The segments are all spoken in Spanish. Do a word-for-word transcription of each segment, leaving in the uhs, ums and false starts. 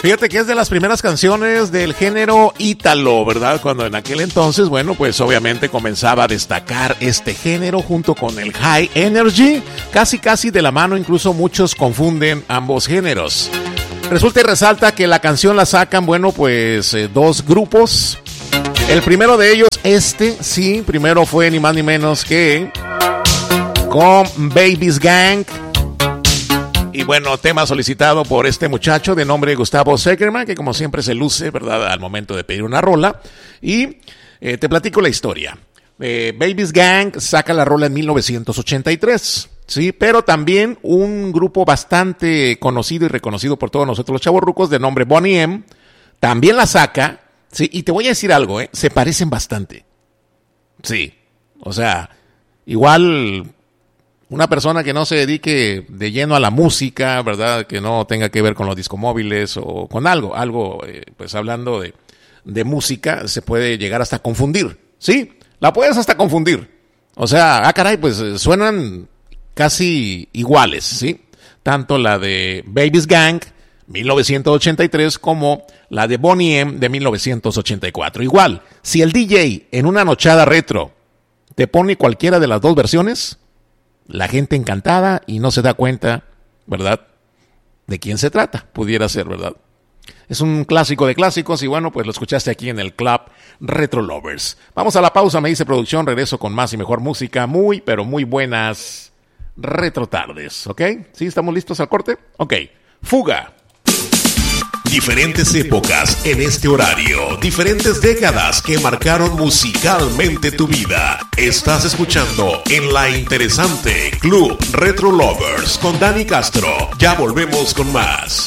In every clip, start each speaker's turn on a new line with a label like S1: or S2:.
S1: Fíjate que es de las primeras canciones del género ítalo, ¿verdad? Cuando en aquel entonces, bueno, pues obviamente comenzaba a destacar este género junto con el high energy, casi casi de la mano, incluso muchos confunden ambos géneros. Resulta y resalta que la canción la sacan, bueno, pues eh, dos grupos. El primero de ellos, este, sí, primero fue ni más ni menos que con Baby's Gang. Y bueno, tema solicitado por este muchacho de nombre Gustavo Seckerman, que como siempre se luce, ¿verdad?, al momento de pedir una rola. Y eh, te platico la historia. Eh, Baby's Gang saca la rola en mil novecientos ochenta y tres, ¿sí? Pero también un grupo bastante conocido y reconocido por todos nosotros los chavorrucos de nombre Boney M también la saca, ¿sí? Y te voy a decir algo, ¿eh? Se parecen bastante. Sí, o sea, igual... Una persona que no se dedique de lleno a la música, ¿verdad? Que no tenga que ver con los discomóviles o con algo, algo, eh, pues hablando de, de música, se puede llegar hasta a confundir, ¿sí? La puedes hasta confundir. O sea, ah, caray, pues suenan casi iguales, ¿sí? Tanto la de Baby's Gang, mil novecientos ochenta y tres, como la de Boney M de mil novecientos ochenta y cuatro. Igual, si el D J en una nochada retro te pone cualquiera de las dos versiones... La gente encantada y no se da cuenta, ¿verdad?, de quién se trata. Pudiera ser, ¿verdad? Es un clásico de clásicos y bueno, pues lo escuchaste aquí en el Club Retro Lovers. Vamos a la pausa, me dice producción. Regreso con más y mejor música. Muy, pero muy buenas retro tardes, ¿ok? ¿Sí? ¿Estamos listos al corte? Ok. Fuga.
S2: Diferentes épocas en este horario, diferentes décadas que marcaron musicalmente tu vida. Estás escuchando en la interesante Club Retro Lovers con Dani Castro. Ya volvemos con más.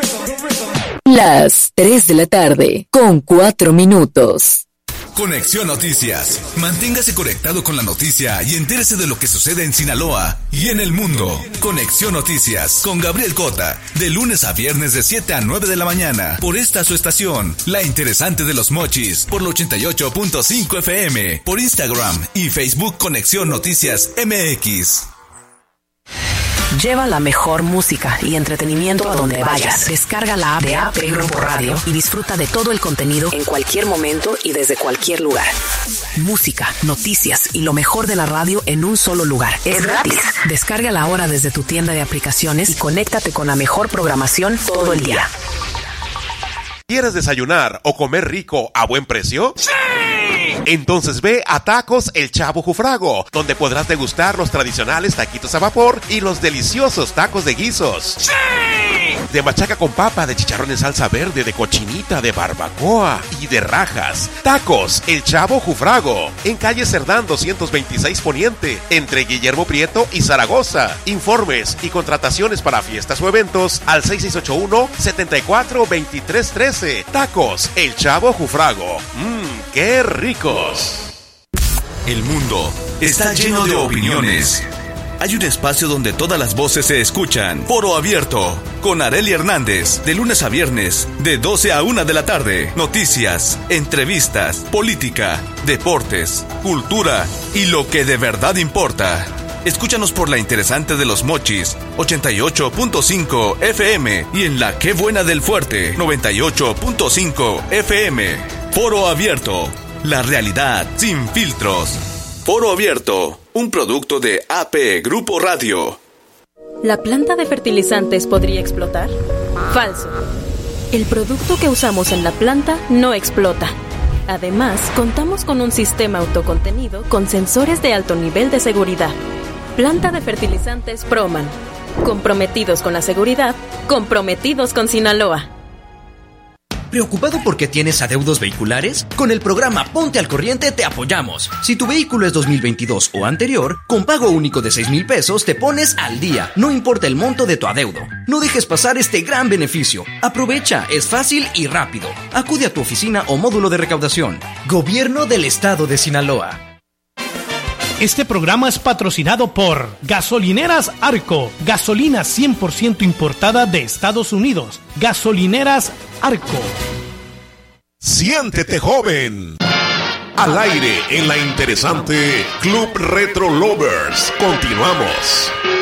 S3: Las tres de la tarde con cuatro minutos.
S4: Conexión Noticias. Manténgase conectado con la noticia y entérese de lo que sucede en Sinaloa y en el mundo. Conexión Noticias con Gabriel Cota. De lunes a viernes de siete a nueve de la mañana. Por esta su estación, La Interesante de los Mochis. Por la ochenta y ocho punto cinco F M. Por Instagram y Facebook Conexión Noticias M X.
S5: Lleva la mejor música y entretenimiento a donde vayas. Descarga la app de A P Grupo Radio y disfruta de todo el contenido en cualquier momento y desde cualquier lugar. Música, noticias y lo mejor de la radio en un solo lugar. Es gratis. Descárgala ahora desde tu tienda de aplicaciones y conéctate con la mejor programación todo el día.
S2: ¿Quieres desayunar o comer rico a buen precio? ¡Sí! Entonces ve a Tacos El Chavo Jufrago, donde podrás degustar los tradicionales taquitos a vapor y los deliciosos tacos de guisos. ¡Sí! De machaca con papa, de chicharrón en salsa verde, de cochinita, de barbacoa y de rajas. Tacos El Chavo Jufrago, en calle Cerdán doscientos veintiséis Poniente, entre Guillermo Prieto y Zaragoza. Informes y contrataciones para fiestas o eventos al seis seis ocho uno, siete cuatro, dos tres uno tres. Tacos El Chavo Jufrago. Mmm, qué ricos.
S4: El mundo está lleno de opiniones. Hay un espacio donde todas las voces se escuchan. Foro Abierto, con Arely Hernández, de lunes a viernes, de doce a una de la tarde. Noticias, entrevistas, política, deportes, cultura y lo que de verdad importa. Escúchanos por La Interesante de los Mochis, ochenta y ocho punto cinco F M, y en La Qué Buena del Fuerte, noventa y ocho punto cinco F M. Foro Abierto, la realidad sin filtros. Foro Abierto, un producto de A P Grupo Radio.
S6: ¿La planta de fertilizantes podría explotar? Falso. El producto que usamos en la planta no explota. Además, contamos con un sistema autocontenido con sensores de alto nivel de seguridad. Planta de fertilizantes Proman. Comprometidos con la seguridad, comprometidos con Sinaloa.
S7: ¿Preocupado porque tienes adeudos vehiculares? Con el programa Ponte al Corriente te apoyamos. Si tu vehículo es dos mil veintidós o anterior, con pago único de seis mil pesos te pones al día, no importa el monto de tu adeudo. No dejes pasar este gran beneficio. Aprovecha, es fácil y rápido. Acude a tu oficina o módulo de recaudación. Gobierno del Estado de Sinaloa.
S8: Este programa es patrocinado por Gasolineras Arco, gasolina cien por ciento importada de Estados Unidos. Gasolineras Arco.
S2: Siéntete joven. Al aire en la interesante Club Retro Lovers. Continuamos.